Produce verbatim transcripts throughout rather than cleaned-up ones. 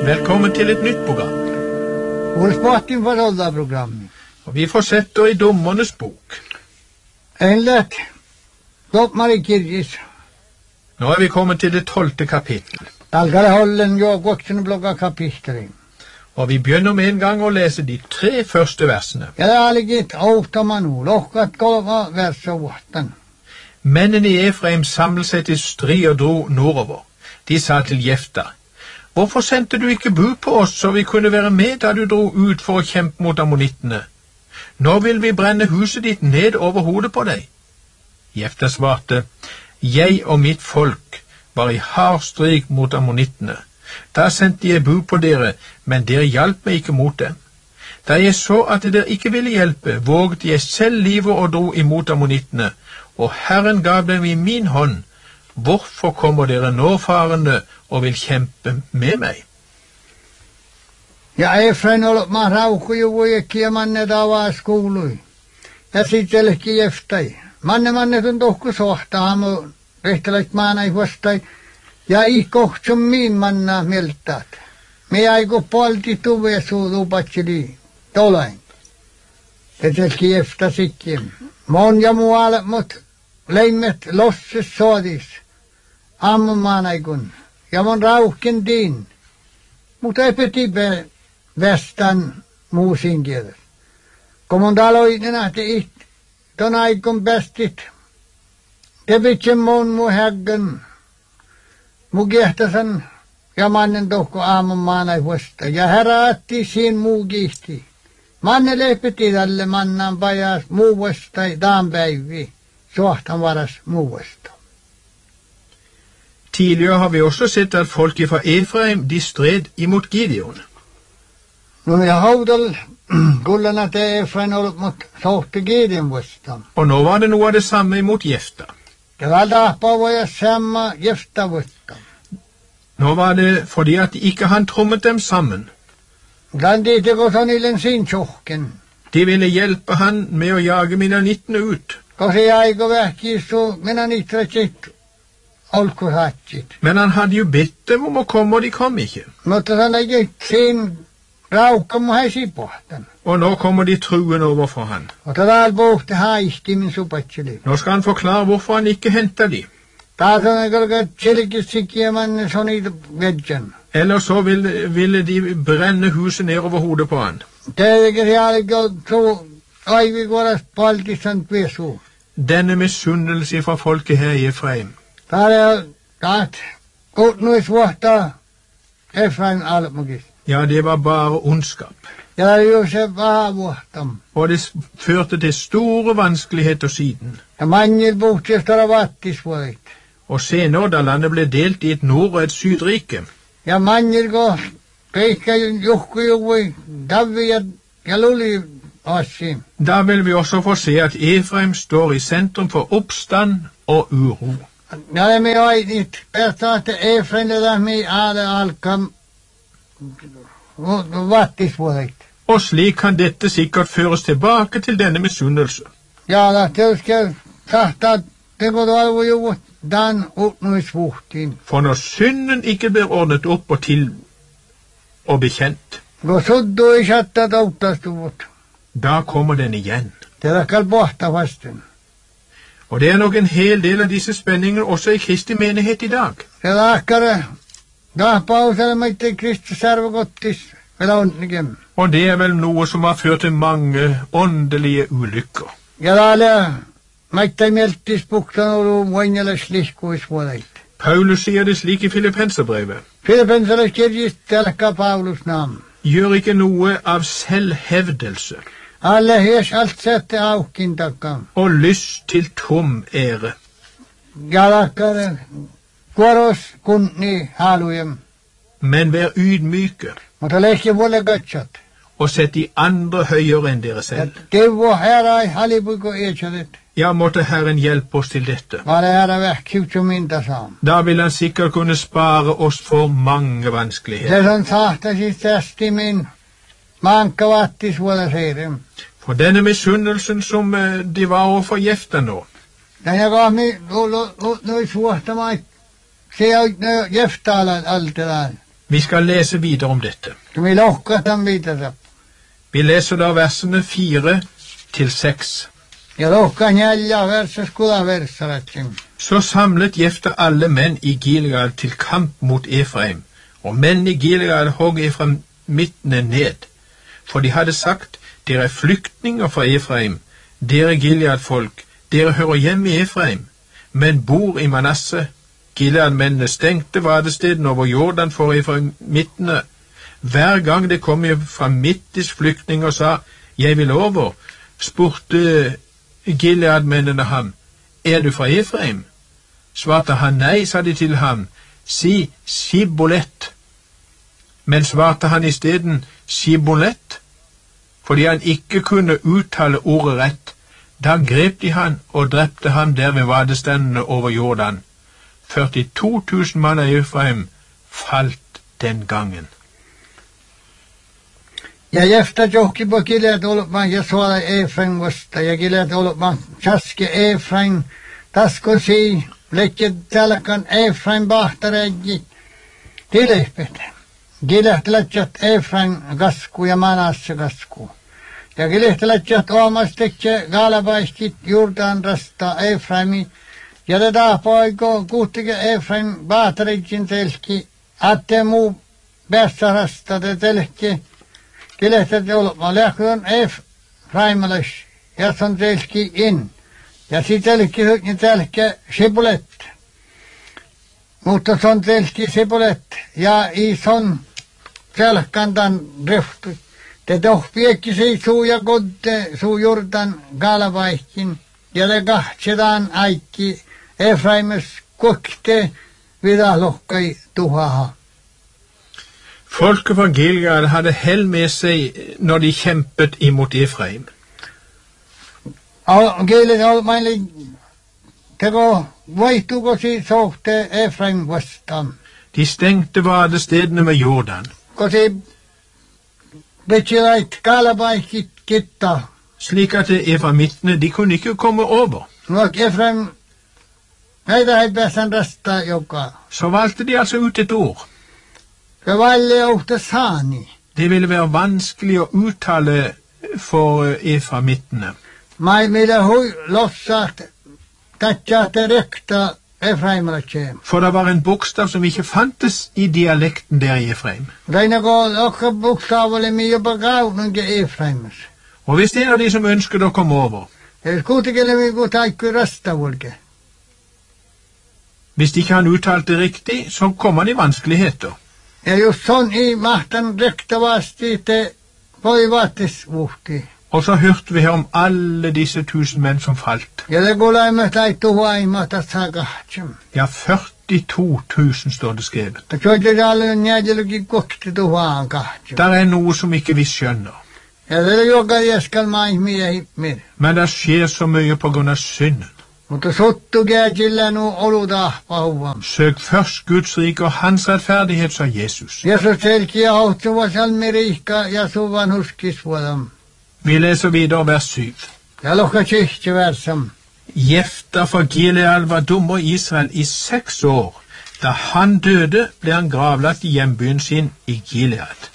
Velkommen til et nytt program. Hvor sporten for alle programmet. Og vi fortsetter i Dommernes bok. Enlet, Dommar i Kirgis. Nå er vi kommet til det tolvte kapittel. Dalgare holden jo voksne blogga kapitler. Og vi begynner med en gang å lese de tre første versene. Ja, det er litt åttamanu, lokkat golva vers og åttan. Mennene i Efraim samlet seg til stri og dro nordover. De sa til Jefta: Hvorfor sendte du ikke bud på oss, så vi kunne være med da du dro ut for å kjempe mot ammonittene? Nå vil vi brenne huset ditt ned over hodet på deg. Jefta svarte: Jeg og mitt folk var i hard strid mot ammonittene. Da sendte jeg bud på dere, men dere hjalp meg ikke mot dem. Da jeg så at dere ikke ville hjelpe, våget jeg selv livet og dro imot ammonittene, og Herren gav dem i min hånd. Hvorfor kommer dere nå farende og vil kjempe med meg? Ja, Efrain ol ma rauku jo voi ekki manne dava skului. Ja sitten ekki Jeftai. Manne manne tun tohku sohta hamu rehtelait maanai vastai. Ja i kohtsum min manna mieltaat. Me aiku polti tuve suu lupatsili tolain. Tetelki Jefta sikkim. Mon ja muualle mut leimet losses soodis. Ammun maanaikun. Ja mon rauhkin din. Mutta epetibe vestan muusin kielet. Kun mun taloin nähti it, ton aikun pestit. Tepitsen mun mu häggen. Mu kiehtasen ja mannen tohko aamun maanai vasta. Ja herätti siin muu kiihti. Manne lepeti tälle mannan pajas muu vastai daan päivi. Sohtan varas muu vasta. Tidligere har vi også sett at folk fra Efraim de stred imot Gideon. No ja haudal kullana te Efraim ollut mut sohti Gideon vastaan. Og nå var det noe av det samme imot Jefta. Ja valda pavoja samma Jefta vastaan. Nå var det fordi at ikke han trommet dem sammen. Gandite kosanillen sin tjohken. De ville hjelpe han med å jage midianittene ut. Kosi aiko vähki su minä niitä sit olkusatsit. Men han hadde jo bedt dem om å komme, og de kom ikke. Mutta han ei sin raukka mu häisi pohtan. Og nå kommer de truen overfor han. Mutta tääl puhti haisti min supatsili. Nå skal han forklare hvorfor han ikke hentet de. Taas on eikä selkisikkiä manne soni vedjan. Eller så ville, ville de brenne huset ned over hodet på han. Teekin jälkeen su aivi kuolas paltisan pesu. Denne misunnelse fra folket her i Efraim. Tääl on taat kutnuis vuotta Efraim almukis. Ja, det var bare ondskap. Ja det er jo se vähän vuotam. Og det førte til store vanskeligheter siden. Ja mannil puhti stara vattisvuolit. Og senere, da landet ble delt i et nord- og et sydrike, ja mannil ko peikkä juhku juvui davvi ja, ja luli assi. da vil vi også få se at Efraim står i sentrum for oppstand og uro. Ja det me aitit pertaatte Efraimille lähmi aale alkam vattisvuolit. Og slik kan dette sikkert føres tilbake til denne misunnelse. Ja da teuske tahtaa teko toivu juvut dan utnuisvuhtiin. For når synden ikke blir ordnet opp og til og bekjent, Ko suddu ei satta toutastuvut. da kommer den igjen. Teräkkäl pohta vasten. Og det er nok en hel del av disse spenningene også i Kristi menighet i dag. Se lahkare tahpauselle meitte Kristus servokottis vielä onnikem. Og det er vel noe som har ført til mange åndelige ulykker. Ja täällä meitte mieltis puktan ollut voinjelle slihkuisvuoleit. Paulus sier det slik i Filippenserbrevet: Filippenseres kirjist telkka Paulus nam. Gjør ikke noe av selvhevdelse Alle hes alt sette aukin takam. og lyst til tom ære, Ja lahkare kuoros kunni halujem. men vær ydmyke Mutta lehki vuole katsat. og sett de andre høyere enn dere Ja selv. teuvo herai halipuiko eetsadet. Ja, måtte Herren hjelpe oss til dette. Vale herra vähkiutsuminta saam. Da vil han sikkert kunne spare oss for mange vanskeligheter. Se on sahtasis tästi min mankka vattisvuole seirem. For denne misunnelsen som eh, de var overfor Jefta nå, Ja ja kahmi nois vuohtamait. Se on Jeftaala altelain. Vi skal lese videre om dette. Skal vi lukke dem videre? Vi leser da versene fire til seks. Ja lukker neljä verset skulle verset. Så samlet Jefta alle menn i Gilead til kamp mot Efraim, og menn i Gilead hogg efraimittene ned, for de hadde sagt, dere er flyktninger fra Efraim, dere Gilead-folk, dere hører hjem i Efraim, men bor i Manasse. Gilead-mennene stengte vadesteden over Jordan for efraimittene. Hver gang det kom fra midtis flyktninger og sa, jeg vil over, spurte Gilead-mennene ham, er du fra Efraim? Svarte han nei, sa de til ham, si Sibolet. Men svarte han i stedet Sibolet, fordi han ikke kunne uttale ordet rett. Da grep de han og drepte ham der ved vadestendene over Jordan. førtito tusen mann av Efraim falt den gangen. Ja Jefta johki på Gilead olupman ja suola Efraim vasta ja Gilead olupman chaske Efraim tasko si lekje tälkan Efraim bahtareji tilehpet. Gilead lätjät Efraim gasku ja Manasse gasku. Ja Gilead lätjät omastekje galabaiskit Jordan rasta Efraimi ja tätä poiko kuhtike Efraim bahtarejin telki atte muu päässä rasta te telki Gilead olupman lähkön Efraimilas ja son telki in. Ja sitelki hykni telki Sibolet. Mutta son telki Sibolet ja i son selkantan riftu. Te tohpiekki si suu ja kodde suu Jordan galavaihkin. Ja te kahtsetaan aikki Efraimes kokte vidalohkai tuhaha. Folket fra Gilead hadde hell med seg når de kjempet imot Efraim. Gilead olmaili teko vaihtuko si sohte Efraim vastaan. De stengte vadestedene ved Jordan. Kosi betjelait galavaihkit kitta. Slik at efraimittene, de kunne ikke komme over. Nuok Efraim näitä ei pääsän rastaa joka. Så valgte de altså ut et ord. Ja valle ohta saani. Det ville være vanskelig å uttale for efraimittene. Mai millä hui lossat tatjaate rekta Efraimilatseen. For det var en bokstav som ikke fantes i dialekten der i Efraim. Reinako okka bokstavalle mi jopa kaununke Efraimas. Og hvis en av de som ønsket å komme over, Ja kuitenkin mi ku taikku rastavulke. hvis de ikke han uttalte det riktig, så kom han i vanskeligheter. Ja just son i mahtan rektavasti te voivatis vuhti. Og så hørte vi om alle disse tusen menn som falt. Ja te kulaimme taittu huaimata sakahtsam. Ja, førtito tusen står det skrevet. Ta tjoite alle njäjälki kokti tuhaan kahtsam. Der er noe som ikke vi skjønner. Ja te joka jäskal maihmiä hippmir. Men det skjer så mye på grunn av synden. Mutta sottu kääkillä nu olutahpauvam. Søk først Guds rike og hans rettferdighet, sa Jesus. Jeesus selki ja hohtuva salmirihka ja suvan huskisvuodam. Vi leser videre vers syv. Ja lohka tsihtivärsam. Jefta fra Gilead var dommer i Israel i seks år. Da han døde, ble han gravlagt i hjembyen sin i Gilead.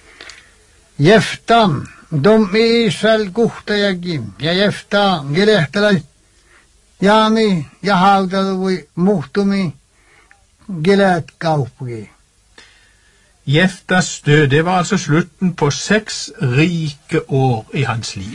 Jeftam, dom i Israel kuhtajakin. Ja Jefta, Gilehtälä jaami ja haudalui muhtumi Gilead kaupunki. Jeftas død, det var altså slutten på seks rike år i hans liv.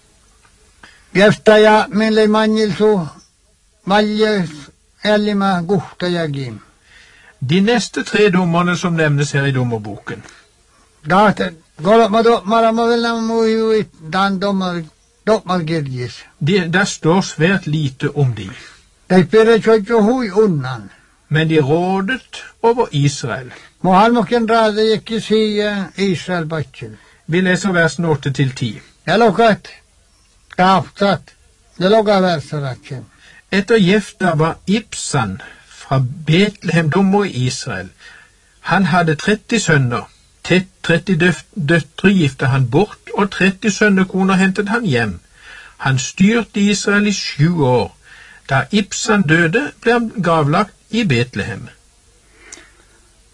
Jefta ja mille manjilsu malje elimä kuhtajakin. De neste tre dommerne som nevnes her i dommerboken, Dahte kolma dommara ma vielä muijuit dan dommar dommar kirjis. de, der står svært lite om de. Tei perechoicho hui unnan. Men de rådet over Israel. Mohalmoken raade jekki siia Israel batchil. Vi leser versen åtte til ti. Ja lokat, kaaftat, ja lokaversaratchen. Etter Jefta var Ibsan fra Betlehem dommer i Israel. Han hadde tretti sønner. tretti døtre gifte han bort, og tretti sønnekoner hentet han hjem. Han styrte Israel i sju år. Da Ibsan døde, ble han gravlagt i Betlehem.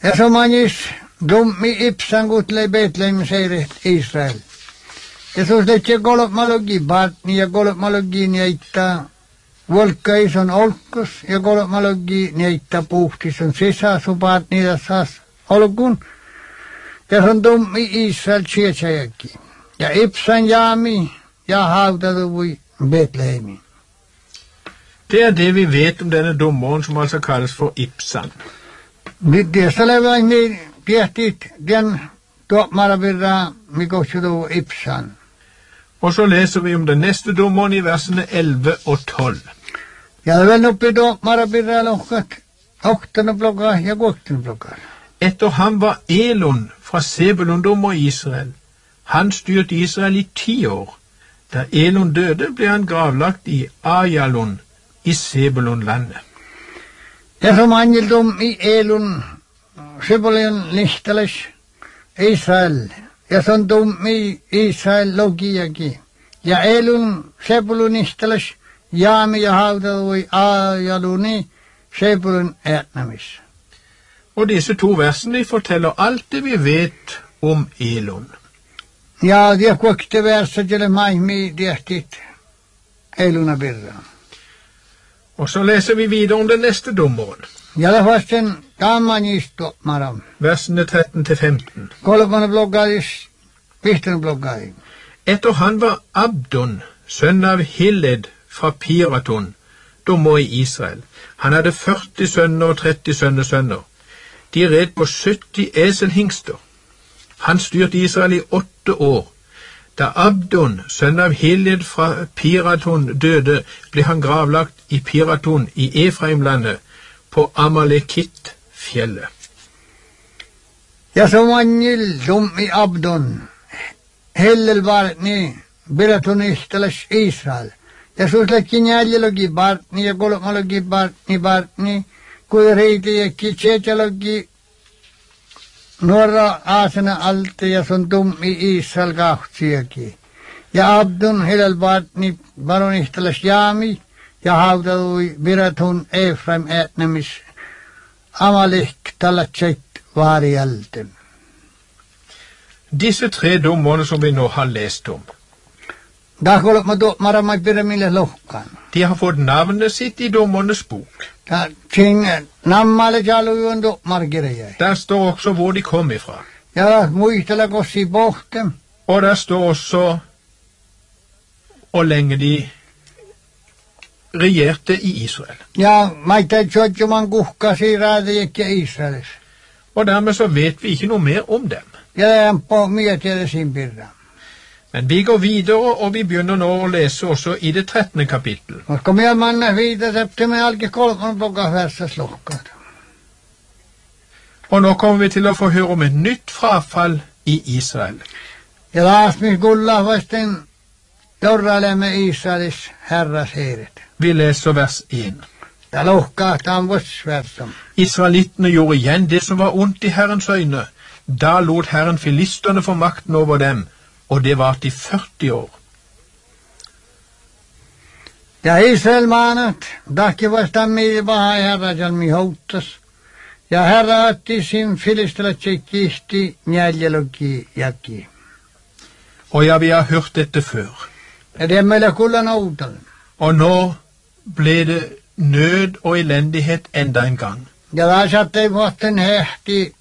Ja som manis dummi ipsan kutlei Betlehem seiret Israel. Ja sus letse kolmalogi Bartni ja kolmalogi niitä volkais on olkus ja kolmalogi niitä puhtis on sisäsu Bartni ja saas olkun. Ja se on dummi Israel sietsäjäkin. Ja ipsan jaami ja hautatu voi Betlehemi. Det er det vi vet om denne dommeren som altså kalles for Ibsan. Det selväin niin tehtiin den tuomarabirra mikosjutu Ibsan. Og så leser vi om den neste dommeren i versene elleve og tolv. Ja det vel oppi tuomarabirra lohkat åttende blokka ja kuuttende blokka. Etter ham var Elon fra Sebulon dommer i Israel. Han styrte Israel i ti år. Da Elon døde, ble han gravlagt i Ajalon i Sebulon-landet. Ja som angeldom i Elon, Sebulon lihteles Israel. Ja som dom i Israel logiaki. Ja Elon Sebulon lihteles jaami ja haudadu i Ajaloni Sebulon etnamis. Og disse to versene forteller alt det vi vet om Elon. Ja, det kokte verset til meg med dehtit Elona birra. Og så leser vi videre om den neste dommeren. Ja, det var en gammel istopmaram. Versene tretten til femten. Kolmane bloggaris, vihtene bloggaris. Etter han var Abdon, sønn av Hilled fra Piraton, dommer i Israel. Han hadde førti sønner og tretti sønnesønner. De red på sytti eselhingster. Han styrte Israel i åtte år. Da Abdon, sønn av Hilled fra Piraton, døde, ble han gravlagt i Piraton i Efraimlandet på Amalekit-fjellet. Ja, så manjil dom i Abdon, hellel Bartni, Piratonistales Israel. Ja, så släkkin jäljälogi Bartni ja kolmalogi Bartni Bartni, kui reiti ja kitsetjalogi nuora aasena alte ja sun dummi Israel kahtsiakin. Ja Abdon hellel Bartni baronisteles jaami ja hautadui Piraton Efraim etnemis Amalek talatset vaarialten. Disse tre dommerne som vi nå har lest om, Da kolma tuomaramai piramille lohkaan. de har fått navnet sitt i dommernes bok. Ja ting nammalle jalujuon tuomarkirjai. Der står også hvor de kom ifra. Ja muistella kossi pohtem. Og der står også hvor lenge de regjerte i Israel. Ja maita tjotjuman kuhkasi raadijekki Israelis. Og dermed så vet vi ikke noe mer om dem. Ja det på mietjede sin pirra. Men vi går videre, og vi begynner nå å lese også i det trettende kapittel. Koska minä manna viitä septime alki kolman blokka versas lohkat. Og nå kommer vi til å få høre om et nytt frafall i Israel. Ja taas mis kulla vasten jorrailemme Israelis herras heiret. Vi leser vers én. Ja lohkahtaan vuosversam. Israelittene gjorde igjen det som var ondt i Herrens øyne. Da lot Herren filisterne få makten over dem, og det varte i førti år. Ja Israel maanat, dahki vastaan miipaha herra jalmi houttas. Ja herra otti sin filistelatse kihti njäljelogi jaki. Og ja, vi har hørt dette før. Ja det er meillä kullan outal. Og nå ble det nød og elendighet enda en gang. Ja da sattei vuotten hehti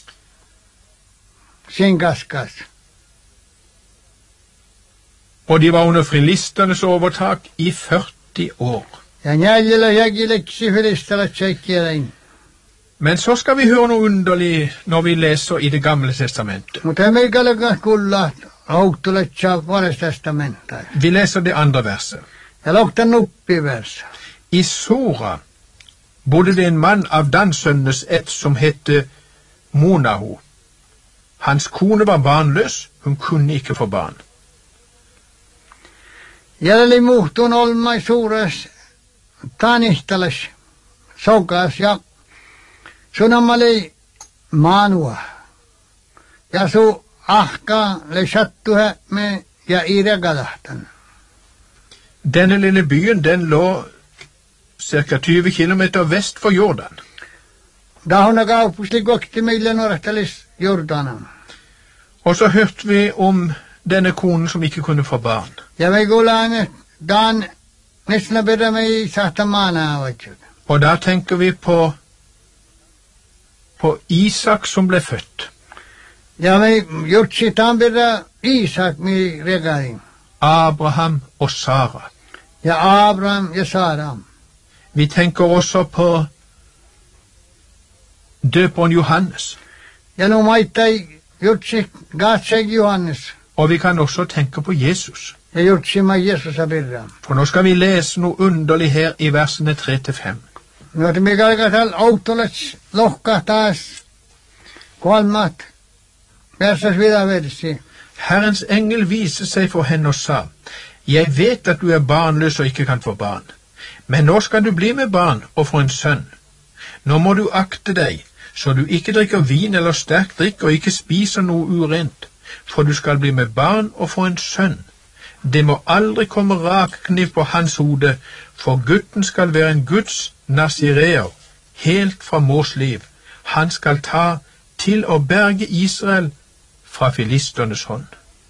sin kaskas. Og de var under filisternes overtak i førti år. Ja njäljelo jakileksi filistelatse kielein. Men så skal vi høre noe underlig når vi leser i det gamle testamentet. Mutta meikäläkään kulla outuletsa vuodesta testamentaa. Vi leser det andre verset. Ja lohtan nuppiversa. I Sora bodde det en mann av Dansønnes ett som hette Monaho. Hans kone var barnløs, hun kunne ikke få barn. Jäljeli muhtun olmai suures tanihteles sokas ja sunamali maanua. Ja su ahka le sattuhe me ja iregadahtan. Denne lille byen, den lå cirka tyve kilometer vest for Jordan. Da hun ga oppslig gåkte meilen og rettelis Jordanen. Og så hørte vi om denne konen som ikke kunne få barn. Ja, vi går langt, dan nesten bedre meg satt mana, vet du. Og da tenker vi på, på Isak som ble født. Ja, vi gjort sitt han bedre Isak med regaring. Abraham og Sara. Ja, Abraham, ja, Sara. Vi tenker også på døperen Johannes. Ja, nå meit jeg gjort sitt, gatt seg Johannes. Og vi kan også tenke på Jesus. Jeg gjort sitt med Jesus av bedre. For nå skal vi lese noe underlig her i versene tre til fem. Nå er det mye galt all autolets lokka tas kvalmat. Verses videre versi. Herrens engel viser seg for henne og sa, jeg vet at du er barnløs og ikke kan få barn, men nå skal du bli med barn og få en sønn. Nå må du akte deg, så du ikke drikker vin eller sterk drikk og ikke spiser noe urent, for du skal bli med barn og få en sønn. Det må aldri komme rakkniv på hans hode, for gutten skal være en Guds nasireer, helt fra mors liv. Han skal ta til å berge Israel fra filisternes hånd.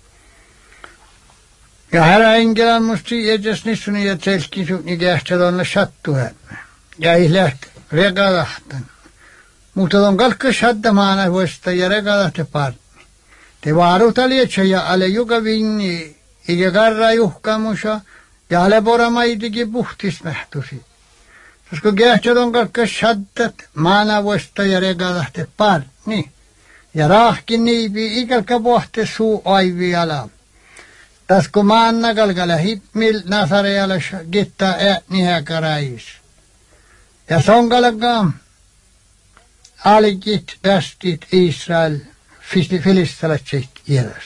Ja, herra engelen musti edes nissuni ja telkin sukni kähtedonna sattu hämme. Ja ei läht regalahtan. Mutta ton kalkka sattamaana vuosta ja regalahte parni. Te vaarutalietsä ja ale joka vinni eikä karra juhkamusa ja ale poramaitiki puhtis mähtusi. Koska kähtedon kalkka sattat maana vuosta ja regalahte parni. Ja rahkin niipi ikalka pohte suu aivi ala. Tas kun maanna kalkala hitmil nasarealas gitta ääni häkäräis. Ja sonkalaka alikit västit Israel filistalatsit iäräs.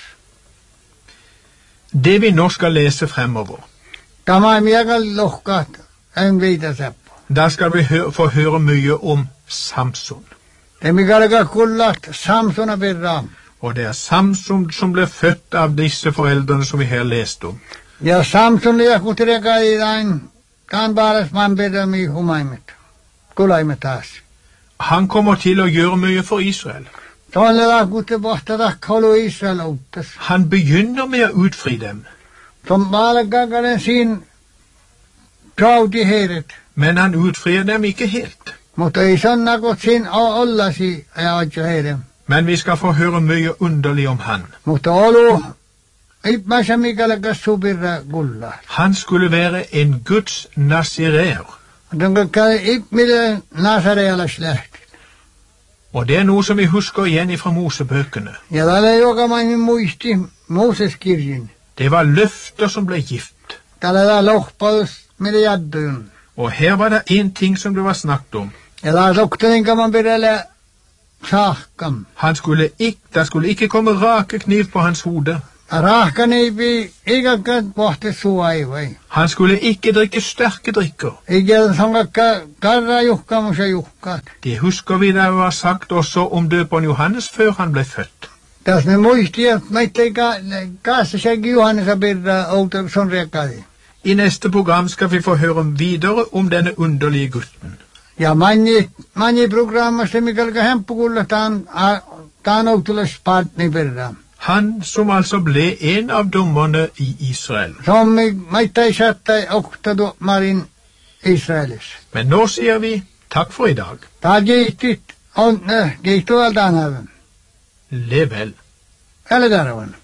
Det vi nå skal lese fremover, Tämä on miekal lohkat en viitaseppo. da skal vi hø få høre mye om Samson. Det mikalaka kullat Samsona birram. Og det er Samson som ble født av disse foreldrene som vi her leste om. Ja Samson liakutireka i dain kan baras man birram i humaimet. Kulaimet taas. Han kommer til å gjøre mye for Israel. Tuolle liakutte pohta takkolu Israel outtas. Han begynner med å utfri dem, Som maalekakalen siin trauti heidät. men han utfrir dem ikke helt. Mutta ei sonnakot siin ollasi ja oitjo heidän. Men vi skal få høre mye underlig om han. Mutta olu ipmässä mikäläkäs subirra kulla. Han skulle være en Guds nasireer. Mutta käy ipmille nasarealas lähti. Og det er noe som vi husker igjen fra Mosebøkene. Ja tälle joka mainin muisti Mooseskirjin. Det var løfter som ble gift. Tälle tää lohpaus mille jaddun. Og her var det en ting som det var snakket om. Ja tää doktorin kaman pidelle saakam. Han skulle ikke, det skulle ikke komme rakekniv på hans hode. Rahkan ei pi ikäkät pohti suaivai. Han skulle ikke drikke sterke drikker. Eikä songakka karra juhkamus ja juhkaat. Det husker vi det var sagt også om døperen Johannes før han ble født. Tässä me muisti, että meitä ei kanssa sekin Johannesa birra outo son rekadi. I neste program skal vi få høre videre om denne underlige gutten. Ja manni, manni programmasta mikalka hemppukulla taan, taan outulas partni birra. Han som altså ble en av dommerne i Israel. Som meitä ei sattai oktadu marin Israelis. Men nå sier vi takk for i dag. Taa kiihtit on, äh, kiihtuvaltaan hävän. Lev vel. Älä tarvan.